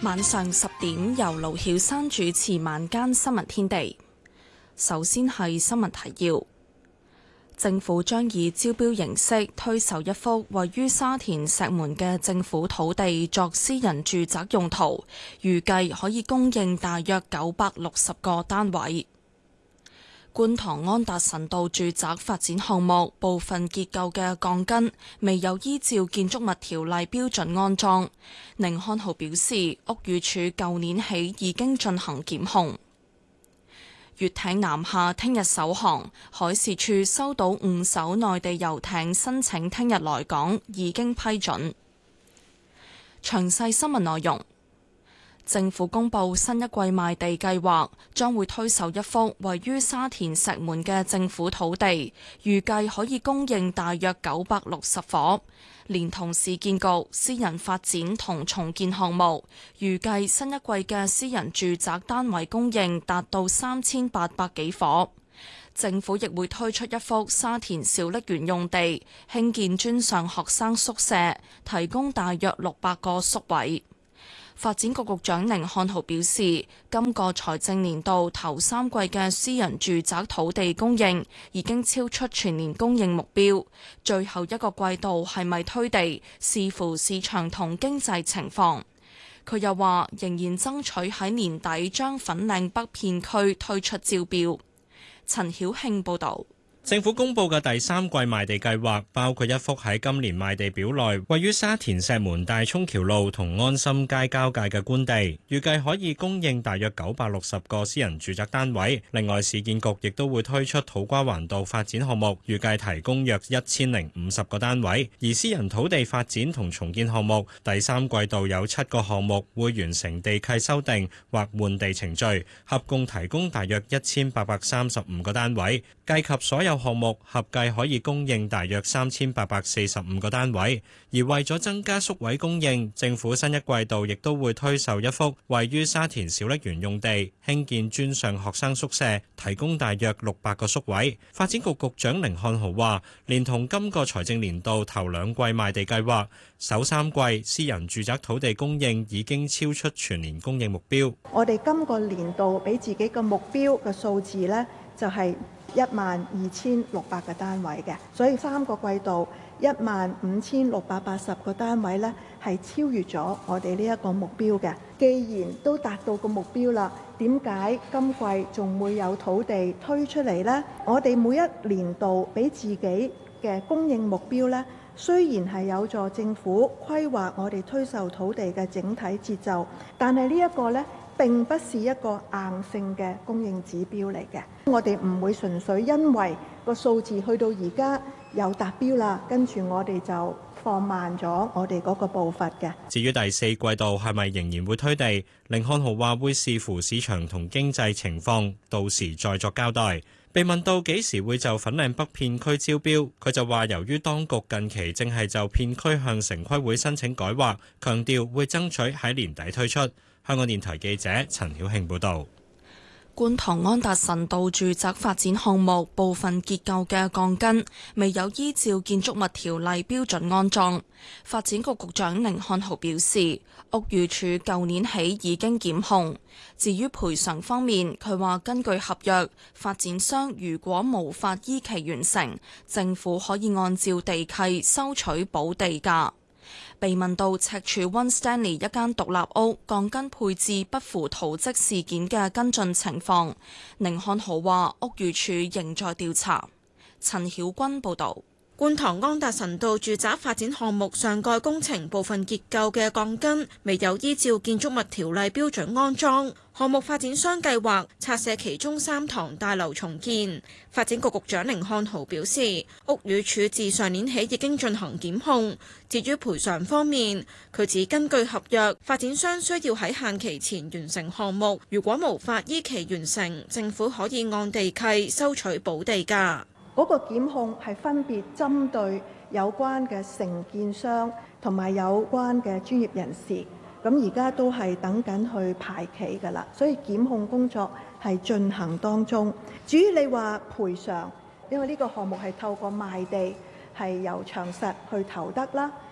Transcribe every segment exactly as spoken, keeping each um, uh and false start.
晚上十點由盧曉山主持晚間新聞天地。首先係新聞提要，政府將以招標形式推售一幅位於沙田石門嘅政府土地作私人住宅用途，預計可以供應大約九百六十個單位。觀塘安達臣道住宅發展項目部分結構嘅鋼筋未有依照建築物條例標準安裝，寧漢豪表示屋宇署舊年起已經進行檢控。粵艇南下聽日首航，海事處收到五艘內地遊艇申請聽日來港，已經批准。詳細新聞內容。政府公布新一季賣地計劃，將會推售一幅位於沙田石門嘅政府土地，預計可以供應大約九百六十伙，連同市建局、私人發展同重建項目，預計新一季嘅私人住宅單位供應達到三千八百幾伙。政府亦會推出一幅沙田小瀝源用地，興建專上學生宿舍，提供大約六百個宿位。發展局局長寧漢豪表示，今個財政年度頭三季嘅私人住宅土地供應已經超出全年供應目標，最後一個季度係咪推地，視乎市場同經濟情況。佢又話，仍然爭取喺年底將粉嶺北片區推出招標。陳曉慶報導。 政府公布嘅第三季賣地計劃，包括一幅喺今年賣地表內，位於沙田石門大涌橋路同安心街交界嘅官地，預計可以供應大約九百六十個私人住宅單位。另外，市建局亦都會推出土瓜灣道發展項目，預計提供約一千零五十個單位。而私人土地發展同重建項目，第三季度有七個項目會完成地契修訂或換地程序，合共提供大約一千八百三十五個單位，計及所有項目合計可以供應大約三千八百四十五個單位，而為咗增加宿位供應，政府新一季度亦都會推售一幅位於沙田小瀝源用地，興建專上學生宿舍，提供大約六百個宿位。發展局局長寧漢豪話，連同今個財政年度頭兩季賣地計劃，首三季私人住宅土地供應已經超出全年供應目標。 我哋今個年度俾自己嘅目標嘅數字呢，就係一萬二千六百個單位嘅，所以三個季度一萬五千六百八十個單位呢，係超越咗我哋呢一個目標嘅。既然都達到個目標啦，點解今季仲會有土地推出嚟呢？我哋每一年度俾自己嘅供應目標呢，雖然係有助政府規劃我哋推售土地嘅整體節奏，但係呢一個呢，並不是一個硬性嘅供應指標嚟嘅，我哋唔會純粹因為個數字去到而家又達標啦，跟住我哋就放慢咗我哋嗰個步伐嘅。 至於第四季度係咪仍然會推地，寧漢豪話會視乎市場同經濟情況，到時再作交代。被問到幾時會就粉嶺北片區招標，佢就話由於當局近期正係就片區向城規會申請改劃，強調會爭取喺年底推出。香港電台記者陳曉慶報道。 觀塘安達臣道住宅發展項目部分結構嘅鋼筋未有依照建築物條例標準安裝。發展局局長寧漢豪表示，屋宇署舊年起已經檢控。至於賠償方面，佢話根據合約，發展商如果無法依期完成，政府可以按照地契收取補地價。被問到赤柱 One Stanley 一間獨立屋鋼筋配置不符圖則事件嘅跟進情況，寧漢豪話屋宇署仍在調查。陳曉君報導。 觀塘安達臣道住宅發展項目上蓋工程部分結構嘅鋼筋未有依照建築物條例標準安裝，項目發展商計劃拆卸其中三幢大樓重建。發展局局長寧漢豪表示，屋宇署自上年起已經進行檢控。至於賠償方面，佢指根據合約，發展商需要喺限期前完成項目，如果無法依期完成，政府可以按地契收取補地價。 嗰個檢控係分別針對有關嘅承建商同埋有關嘅專業人士，咁而家都係等緊去排期㗎啦，所以檢控工作係進行當中。至於你話賠償，因為呢個項目係透過賣地係由長實去投得啦，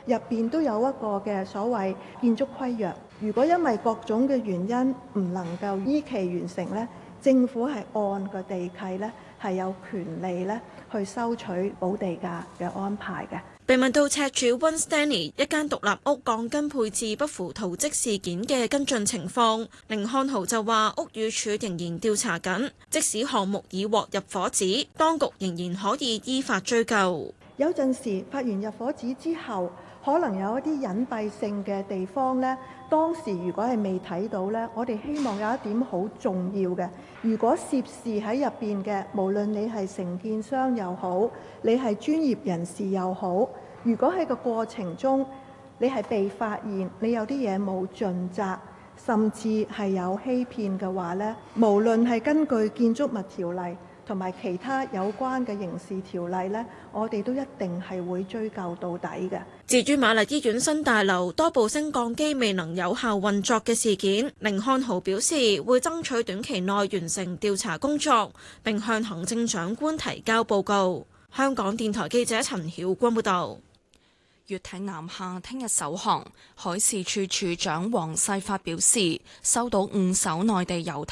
入邊都有一個嘅所謂建築規約。如果因為各種嘅原因唔能夠依期完成呢，政府係按個地契呢係有權利呢去收取補地價嘅安排嘅。 被問到赤柱 One Stanley 一間獨立屋鋼筋配置不符圖則事件嘅跟進情況，甯漢豪就話屋宇署仍然調查緊，即使項目已獲入伙紙，當局仍然可以依法追究。 有陣時發完入伙紙之後，可能有一啲隱蔽性嘅地方呢，當時如果係未睇到呢，我哋希望有一點好重要嘅，如果涉事喺入邊嘅，無論你係承建商又好，你係專業人士又好，如果喺個過程中你係被發現你有啲嘢冇盡責，甚至係有欺騙嘅話呢，無論係根據建築物條例同埋其他有關嘅刑事條例呢，我哋都一定係會追究到底嘅。 至於瑪麗醫院新大樓多部升降機未能有效運作嘅事件，甯漢豪表示會爭取短期內完成調查工作，並向行政長官提交報告。香港電台記者陳曉君報導。 粵艇南下聽日首航，海事處處長黃世發表示，收到五艘內地遊艇